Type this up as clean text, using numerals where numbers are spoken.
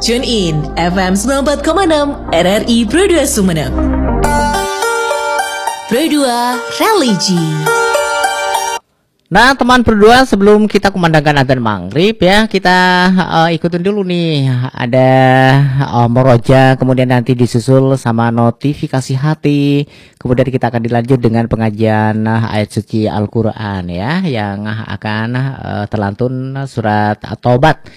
Tune in FM 94,6 RRI Pro 2 Sumeneb. Pro 2 Religi. Nah teman berdua, sebelum kita kumandangkan adzan maghrib ya, kita ikutin dulu nih. Ada Moroja, kemudian nanti disusul sama notifikasi hati. Kemudian kita akan dilanjut dengan pengajian ayat suci Al-Quran ya, yang akan terlantun surat At-Taubat